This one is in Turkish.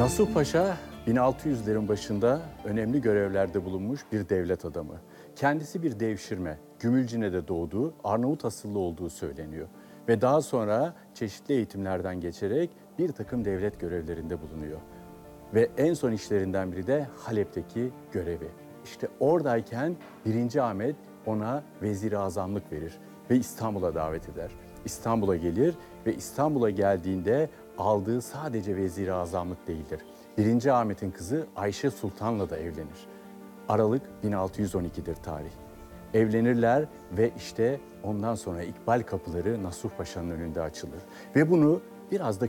Nasuh Paşa 1600'lerin başında önemli görevlerde bulunmuş bir devlet adamı. Kendisi bir devşirme, Gümülcine'de doğduğu, Arnavut asıllı olduğu söyleniyor. Ve daha sonra çeşitli eğitimlerden geçerek bir takım devlet görevlerinde bulunuyor. Ve en son işlerinden biri de Halep'teki görevi. İşte oradayken 1. Ahmet ona vezir-i azamlık verir ve İstanbul'a davet eder. İstanbul'a gelir ve İstanbul'a geldiğinde aldığı sadece vezir-i azamlık değildir. 1. Ahmet'in kızı Ayşe Sultan'la da evlenir. Aralık 1612'dir tarih. Evlenirler ve işte ondan sonra İkbal kapıları Nasuh Paşa'nın önünde açılır. Ve bunu biraz da